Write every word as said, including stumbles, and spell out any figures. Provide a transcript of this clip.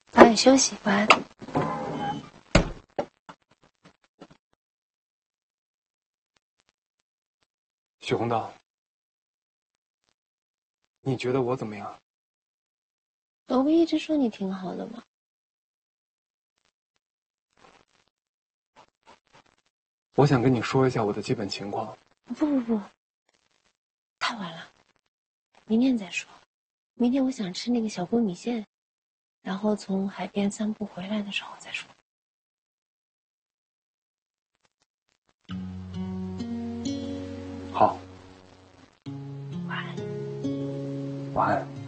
早点休息，晚安。 许红道，你觉得我怎么样？ 我不一直说你挺好的吗？ 我想跟你说一下我的基本情况。 不不不，太晚了，明天再说。明天我想吃那个小锅米线，然后从海边散步回来的时候再说。 好， 晚安。 晚安。